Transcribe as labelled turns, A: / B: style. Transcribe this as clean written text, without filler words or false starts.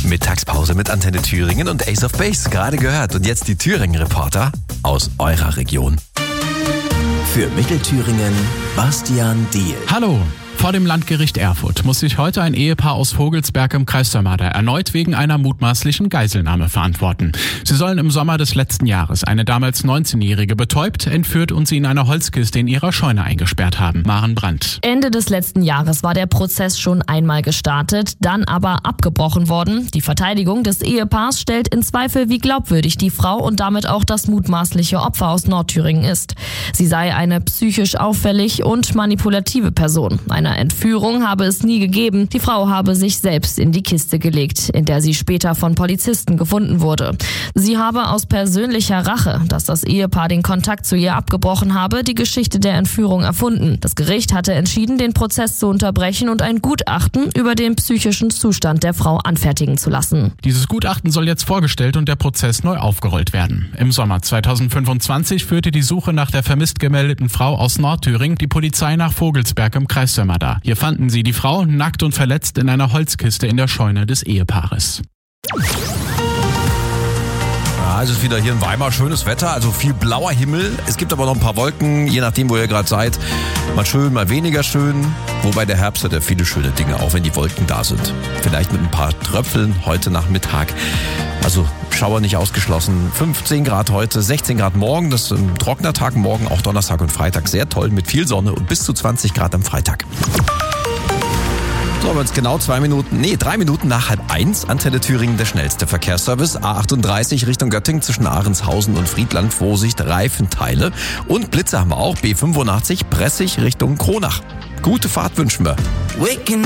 A: Mittagspause mit Antenne Thüringen und Ace of Base gerade gehört. Und jetzt die Thüringen-Reporter aus eurer Region. Für Mittelthüringen, Bastian Diehl.
B: Hallo! Vor dem Landgericht Erfurt muss sich heute ein Ehepaar aus Vogelsberg im Kreis Sömmerda erneut wegen einer mutmaßlichen Geiselnahme verantworten. Sie sollen im Sommer des letzten Jahres eine damals 19-Jährige betäubt, entführt und sie in einer Holzkiste in ihrer Scheune eingesperrt haben. Maren Brandt.
C: Ende des letzten Jahres war der Prozess schon einmal gestartet, dann aber abgebrochen worden. Die Verteidigung des Ehepaars stellt in Zweifel, wie glaubwürdig die Frau und damit auch das mutmaßliche Opfer aus Nordthüringen ist. Sie sei eine psychisch auffällig und manipulative Person. Eine Entführung habe es nie gegeben. Die Frau habe sich selbst in die Kiste gelegt, in der sie später von Polizisten gefunden wurde. Sie habe aus persönlicher Rache, dass das Ehepaar den Kontakt zu ihr abgebrochen habe, die Geschichte der Entführung erfunden. Das Gericht hatte entschieden, den Prozess zu unterbrechen und ein Gutachten über den psychischen Zustand der Frau anfertigen zu lassen.
B: Dieses Gutachten soll jetzt vorgestellt und der Prozess neu aufgerollt werden. Im Sommer 2025 führte die Suche nach der vermisst gemeldeten Frau aus Nordthüringen die Polizei nach Vogelsberg im Kreis Sömmerda. Hier fanden sie die Frau nackt und verletzt in einer Holzkiste in der Scheune des Ehepaares.
A: Ja, es ist wieder hier in Weimar schönes Wetter, also viel blauer Himmel. Es gibt aber noch ein paar Wolken, je nachdem, wo ihr gerade seid. Mal schön, mal weniger schön. Wobei der Herbst hat ja viele schöne Dinge, auch wenn die Wolken da sind. Vielleicht mit ein paar Tröpfeln heute Nachmittag. Also Schauer nicht ausgeschlossen. 15 Grad heute, 16 Grad morgen. Das ist ein trockener Tag. Morgen auch Donnerstag und Freitag. Sehr toll mit viel Sonne und bis zu 20 Grad am Freitag. So, aber jetzt genau 3 Minuten nach 12:30. Antenne Thüringen, der schnellste Verkehrsservice. A38 Richtung Göttingen zwischen Ahrenshausen und Friedland. Vorsicht, Reifenteile. Und Blitze haben wir auch. B85 Pressig Richtung Kronach. Gute Fahrt wünschen wir.